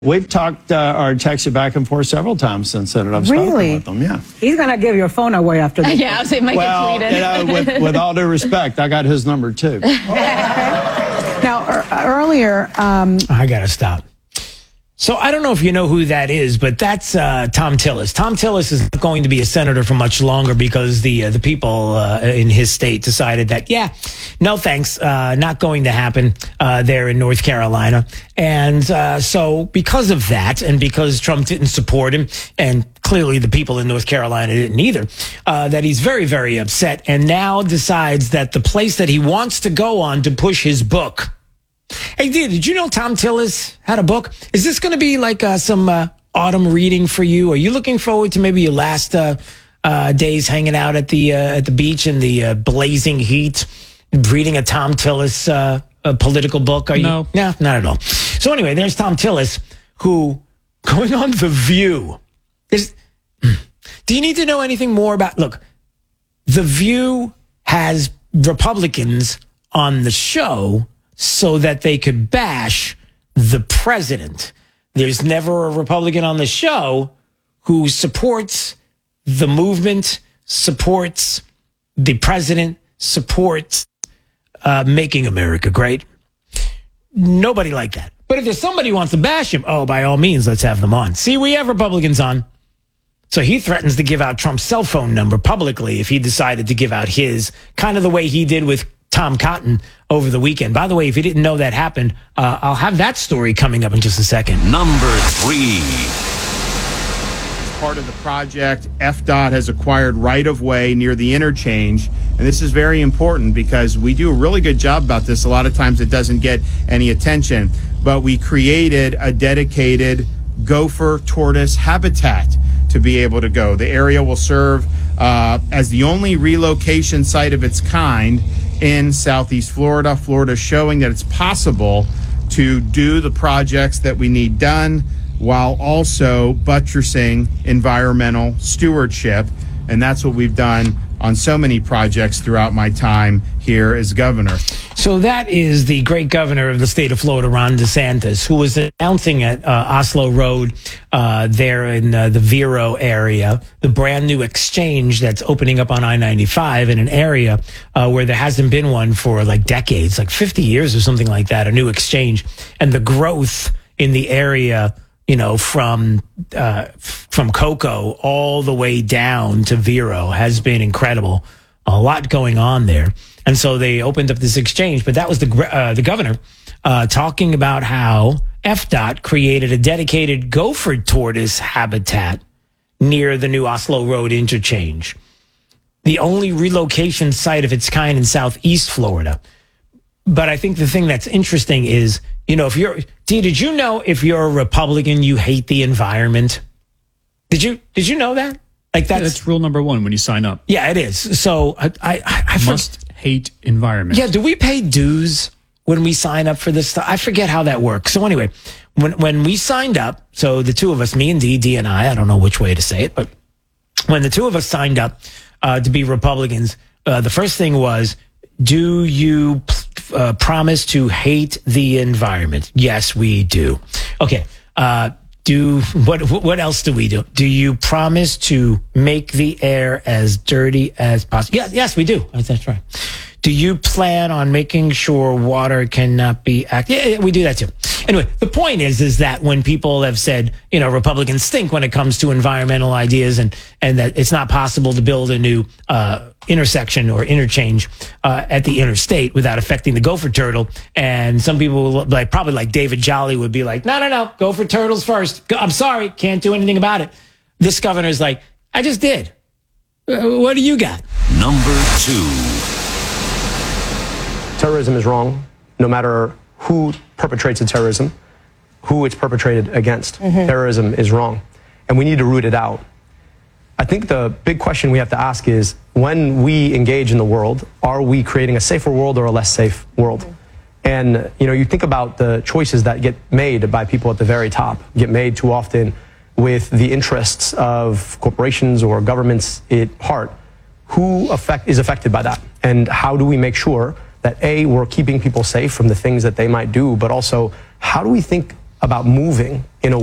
We've talked or texted back and forth several times since then, and I've spoken with them. Yeah, he's gonna give your phone away after this. Yeah, I'll say might get tweeted. With all due respect, I got his number too. Now, earlier, I gotta stop. So I don't know if you know who that is, but that's Tom Tillis. Tom Tillis is not going to be a senator for much longer because the people in his state decided that, no thanks, not going to happen there in North Carolina. And so because of that, and because Trump didn't support him, and clearly the people in North Carolina didn't either, that he's very, very upset, and now decides that the place that he wants to go on to push his book. Hey, did you know Tom Tillis had a book? Is this going to be like some autumn reading for you? Are you looking forward to maybe your last days hanging out at the beach in the blazing heat, reading a Tom Tillis political book? Are you? No, not at all. So anyway, there's Tom Tillis, who going on The View. Do you need to know anything more about? Look, The View has Republicans on the show so that they could bash the president. There's never a Republican on the show who supports the movement, supports the president, supports making America great. Nobody like that. But if there's somebody who wants to bash him, by all means, let's have them on. See, we have Republicans on. So he threatens to give out Trump's cell phone number publicly if he decided to give out his, kind of the way he did with Tom Cotton over the weekend. By the way, if you didn't know that happened, I'll have that story coming up in just a second. Number 3. As part of the project, FDOT has acquired right-of-way near the interchange. And this is very important because we do a really good job about this. A lot of times it doesn't get any attention. But we created a dedicated gopher tortoise habitat to be able to go. The area will serve as the only relocation site of its kind in Southeast Florida. Florida showing that it's possible to do the projects that we need done while also buttressing environmental stewardship. And that's what we've done on so many projects throughout my time here as governor. So that is the great governor of the state of Florida, Ron DeSantis, who was announcing at Oslo Road there in the Vero area, the brand new exchange that's opening up on I-95 in an area where there hasn't been one for like decades, like 50 years or something like that, a new exchange. And the growth in the area, you know, from Cocoa all the way down to Vero has been incredible. A lot going on there. And so they opened up this exchange, but that was the governor talking about how FDOT created a dedicated gopher tortoise habitat near the new Oslo Road interchange, the only relocation site of its kind in Southeast Florida. But I think the thing that's interesting is, you know, did you know if you're a Republican, you hate the environment? Did you know that? Like that's rule number 1 when you sign up. Yeah, it is. So I must hate environment. Yeah, do we pay dues when we sign up for this stuff? I forget how that works. So anyway, when we signed up, so the two of us, me and Dee and I don't know which way to say it, but when the two of us signed up to be Republicans, the first thing was, do you promise to hate the environment? Yes, we do. Okay. What else do we do? Do you promise to make the air as dirty as possible? Yes, we do. That's right. Do you plan on making sure water cannot be Yeah, we do that too. Anyway, the point is that when people have said, you know, Republicans stink when it comes to environmental ideas and that it's not possible to build a new intersection or interchange at the interstate without affecting the gopher turtle. And some people, probably like David Jolly, would be like, no, gopher turtles first. I'm sorry, can't do anything about it. This governor's like, I just did. What do you got? Number 2. Terrorism is wrong, no matter who perpetrates the terrorism, who it's perpetrated against. Terrorism is wrong, and we need to root it out. I think the big question we have to ask is, when we engage in the world, are we creating a safer world or a less safe world? And, you know, you think about the choices that get made by people at the very top, get made too often with the interests of corporations or governments at heart. Who is affected by that? And how do we make sure that A, we're keeping people safe from the things that they might do, but also how do we think about moving in a